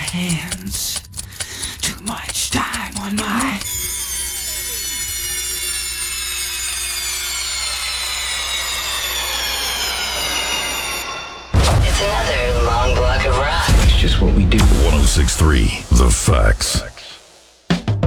hands. Too much time on my... It's another long block of rock. It's just what we do. 1063 The Facts.